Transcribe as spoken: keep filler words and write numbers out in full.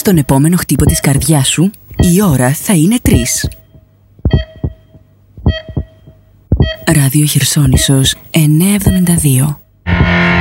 Στον επόμενο χτύπο της καρδιάς σου, η ώρα θα είναι τρεις. Ράδιο Χερσόνησος εννιακόσια εβδομήντα δύο.